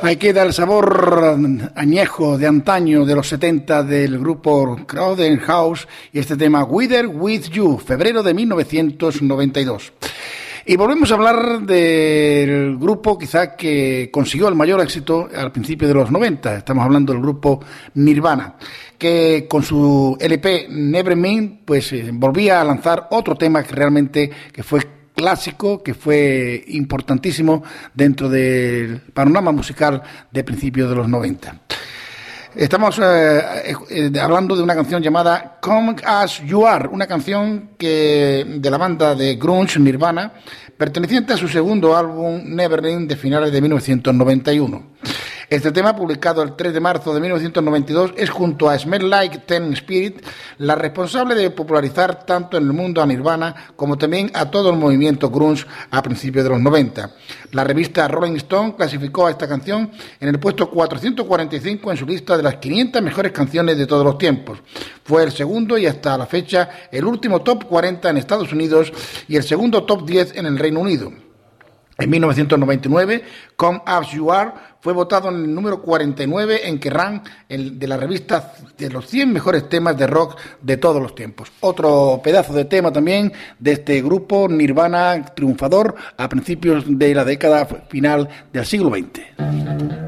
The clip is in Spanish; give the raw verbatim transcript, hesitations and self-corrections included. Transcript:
Ahí queda el sabor añejo de antaño de los setenta del grupo Crowded House y este tema Wither With You, febrero de mil novecientos noventa y dos. Y volvemos a hablar del grupo quizá que consiguió el mayor éxito al principio de los noventa. Estamos hablando del grupo Nirvana, que con su L P Nevermind pues eh, volvía a lanzar otro tema que realmente que fue clásico, que fue importantísimo dentro del panorama musical de principios de los noventa. Estamos eh, eh, hablando de una canción llamada Come As You Are, una canción que de la banda de grunge Nirvana, perteneciente a su segundo álbum Nevermind de finales de mil novecientos noventa y uno. Este tema, publicado el tres de marzo de mil novecientos noventa y dos, es junto a Smell Like Teen Spirit la responsable de popularizar tanto en el mundo a Nirvana como también a todo el movimiento grunge a principios de los noventa. La revista Rolling Stone clasificó a esta canción en el puesto cuatrocientos cuarenta y cinco en su lista de las quinientas mejores canciones de todos los tiempos. Fue el segundo y hasta la fecha el último top cuarenta en Estados Unidos y el segundo top diez en el Reino Unido. En mil novecientos noventa y nueve, Come As You Are fue votado en el número cuarenta y nueve en Kerrang de la revista de los cien mejores temas de rock de todos los tiempos. Otro pedazo de tema también de este grupo Nirvana triunfador a principios de la década final del siglo veinte.